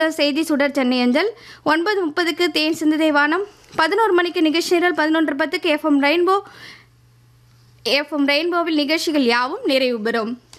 செய்தி சுடர் சென்னை அஞ்சல் 9:30க்கு தேன் சிந்துதை வானம் 11 மணிக்கு நிகழ்ச்சி நிரல் 11:10க்கு எஃப்எம் ரெயின்போவில் நிகழ்ச்சிகள் யாவும் நிறைவு பெறும்.